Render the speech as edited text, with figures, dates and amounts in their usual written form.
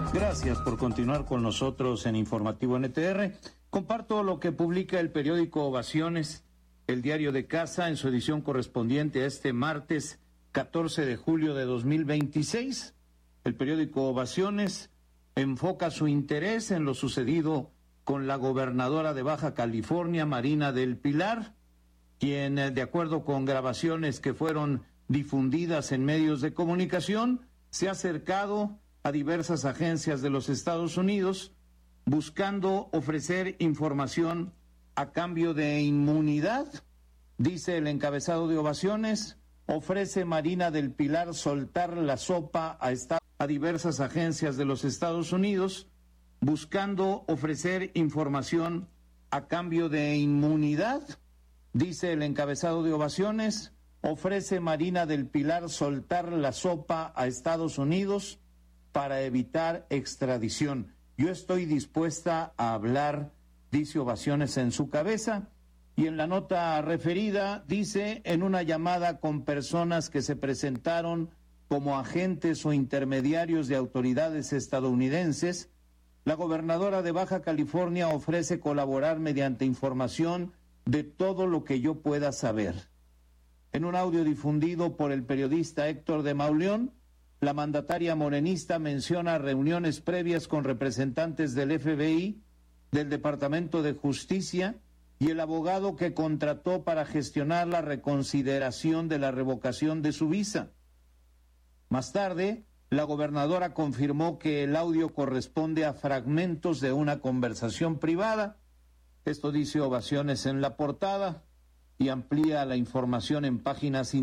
Gracias por continuar con nosotros en Informativo NTR. Comparto lo que publica el periódico Ovaciones, el diario de casa, en su edición correspondiente a este martes 14 de julio de 2026. El periódico Ovaciones enfoca su interés en lo sucedido con la gobernadora de Baja California, Marina del Pilar, quien, de acuerdo con grabaciones que fueron difundidas en medios de comunicación, se ha acercado a diversas agencias de los Estados Unidos buscando ofrecer información a cambio de inmunidad. Dice el encabezado de Ovaciones: ofrece Marina del Pilar soltar la sopa a diversas agencias de los Estados Unidos buscando ofrecer información a cambio de inmunidad. Dice el encabezado de Ovaciones: ofrece Marina del Pilar soltar la sopa a Estados Unidos para evitar extradición. Yo estoy dispuesta a hablar, dice Ovaciones en su cabeza. Y en la nota referida dice: en una llamada con personas que se presentaron como agentes o intermediarios de autoridades estadounidenses, la gobernadora de Baja California ofrece colaborar mediante información de todo lo que yo pueda saber. En un audio difundido por el periodista Héctor de Mauleón, la mandataria morenista menciona reuniones previas con representantes del FBI, del Departamento de Justicia y el abogado que contrató para gestionar la reconsideración de la revocación de su visa. Más tarde, la gobernadora confirmó que el audio corresponde a fragmentos de una conversación privada. Esto dice Ovaciones en la portada y amplía la información en páginas